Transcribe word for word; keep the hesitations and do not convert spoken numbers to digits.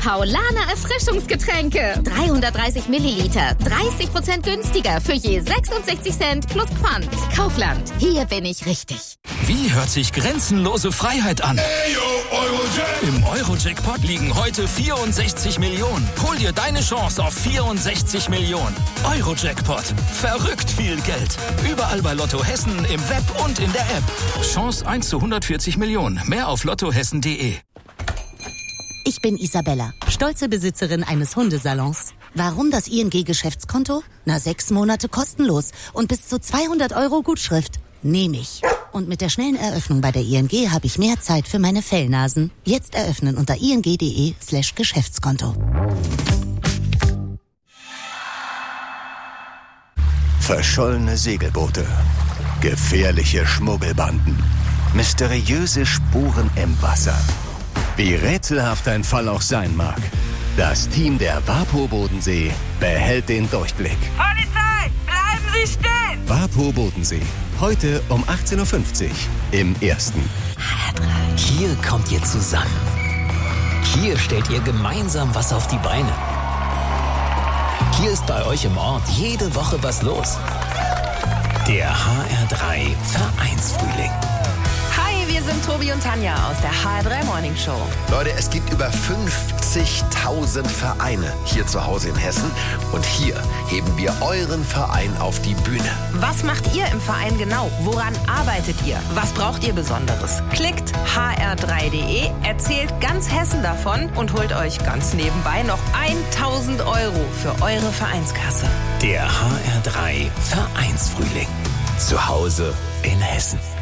Paulaner Erfrischungsgetränke. dreihundertdreißig Milliliter, dreißig Prozent günstiger für je sechsundsechzig Cent plus Pfand. Kaufland, hier bin ich richtig. Wie hört sich grenzenlose Freiheit an? Im Euro-Jackpot liegen heute vierundsechzig Millionen. Hol dir deine Chance auf vierundsechzig Millionen. Euro-Jackpot. Verrückt viel Geld. Überall bei Lotto Hessen, im Web und in der App. Chance eins zu hundertvierzig Millionen. Mehr auf lottohessen punkt de. Ich bin Isabella, stolze Besitzerin eines Hundesalons. Warum das I N G-Geschäftskonto? Na, sechs Monate kostenlos und bis zu zweihundert Euro Gutschrift. Nehme ich. Und mit der schnellen Eröffnung bei der I N G habe ich mehr Zeit für meine Fellnasen. Jetzt eröffnen unter ing.de slash Geschäftskonto. Verschollene Segelboote, gefährliche Schmuggelbanden, mysteriöse Spuren im Wasser. Wie rätselhaft ein Fall auch sein mag, das Team der WaPo Bodensee behält den Durchblick. Polizei, bleiben Sie stehen! WaPo Bodensee, heute um achtzehn Uhr fünfzig im Ersten. Hier kommt ihr zusammen. Hier stellt ihr gemeinsam was auf die Beine. Hier ist bei euch im Ort jede Woche was los. Der H R drei Vereinsfrühling. Hi, wir sind Tobi und Tanja aus der H R drei Morning Show. Leute, es gibt über fünfzigtausend Vereine hier zu Hause in Hessen. Und hier heben wir euren Verein auf die Bühne. Was macht ihr im Verein genau? Woran arbeitet ihr? Was braucht ihr Besonderes? Klickt h r drei punkt de, erzählt ganz Hessen davon und holt euch ganz nebenbei noch tausend Euro für eure Vereinskasse. Der H R drei Vereinsfrühling. Zu Hause in Hessen.